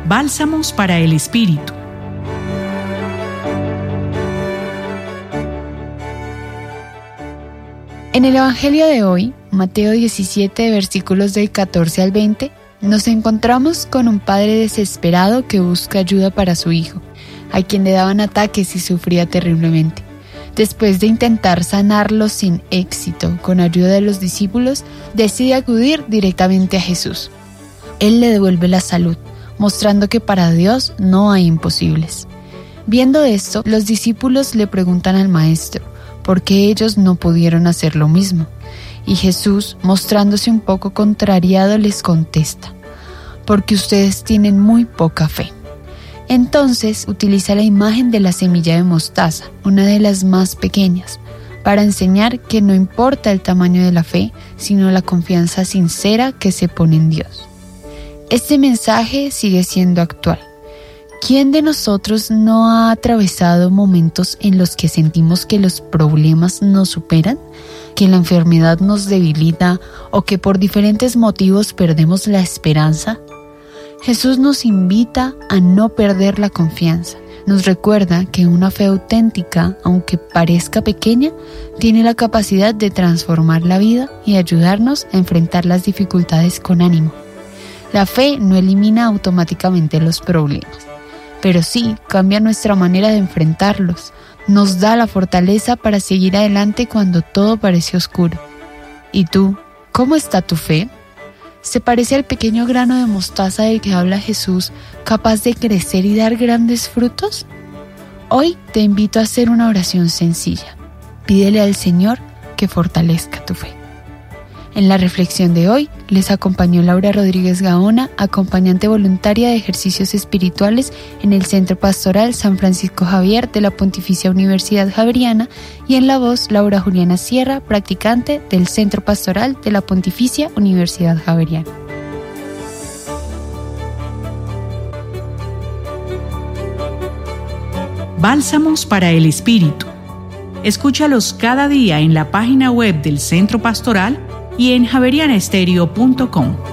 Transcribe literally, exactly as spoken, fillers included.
Bálsamos para el Espíritu. En el Evangelio de hoy, Mateo diecisiete, versículos del catorce al veinte, nos encontramos con un padre desesperado que busca ayuda para su hijo, a quien le daban ataques y sufría terriblemente. Después de intentar sanarlo sin éxito con ayuda de los discípulos, decide acudir directamente a Jesús. Él le devuelve la salud, mostrando que para Dios no hay imposibles. Viendo esto, los discípulos le preguntan al maestro por qué ellos no pudieron hacer lo mismo. Y Jesús, mostrándose un poco contrariado, les contesta: porque ustedes tienen muy poca fe. Entonces utiliza la imagen de la semilla de mostaza, una de las más pequeñas, para enseñar que no importa el tamaño de la fe, sino la confianza sincera que se pone en Dios. Este mensaje sigue siendo actual. ¿Quién de nosotros no ha atravesado momentos en los que sentimos que los problemas nos superan, que la enfermedad nos debilita o que por diferentes motivos perdemos la esperanza? Jesús nos invita a no perder la confianza. Nos recuerda que una fe auténtica, aunque parezca pequeña, tiene la capacidad de transformar la vida y ayudarnos a enfrentar las dificultades con ánimo. La fe no elimina automáticamente los problemas, pero sí cambia nuestra manera de enfrentarlos. Nos da la fortaleza para seguir adelante cuando todo parece oscuro. ¿Y tú? ¿Cómo está tu fe? ¿Se parece al pequeño grano de mostaza del que habla Jesús, capaz de crecer y dar grandes frutos? Hoy te invito a hacer una oración sencilla. Pídele al Señor que fortalezca tu fe. En la reflexión de hoy les acompañó Laura Rodríguez Gaona, acompañante voluntaria de ejercicios espirituales en el Centro Pastoral San Francisco Javier de la Pontificia Universidad Javeriana, y en la voz Laura Juliana Sierra, practicante del Centro Pastoral de la Pontificia Universidad Javeriana. Bálsamos para el Espíritu. Escúchalos cada día en la página web del Centro Pastoral y en javeriana estéreo punto com.